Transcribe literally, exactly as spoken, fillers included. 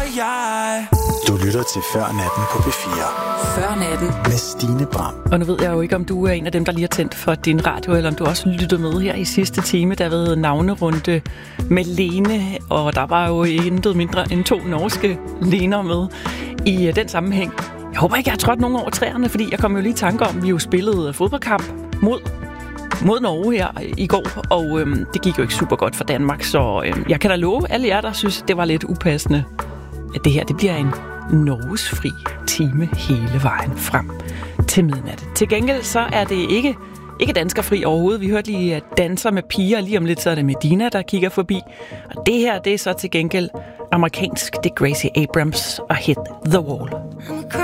jeg. Du lytter til Før Natten på P fire. Før Natten. Med Stine Bram. Og nu ved jeg jo ikke, om du er en af dem, der lige har tændt for din radio, eller om du også lytter med her i sidste time. Der har været navnerunde med Lene, og der var jo intet mindre end to norske Lener med i den sammenhæng. Jeg håber ikke, jeg har trådt nogen over træerne, fordi jeg kom jo lige i tanke om, at vi jo spillede fodboldkamp mod, mod Norge her i går, og øhm, det gik jo ikke super godt for Danmark, så øhm, jeg kan da love alle jer, der synes, det var lidt upassende, at det her det bliver en Norges fri time hele vejen frem til midnat. Til gengæld så er det ikke, ikke danskerfri overhovedet. Vi hørte lige at danser med piger, og lige om lidt så er det Medina, der kigger forbi. Og det her, det er så til gengæld amerikansk. Det er Gracie Abrams og Hit the Wall.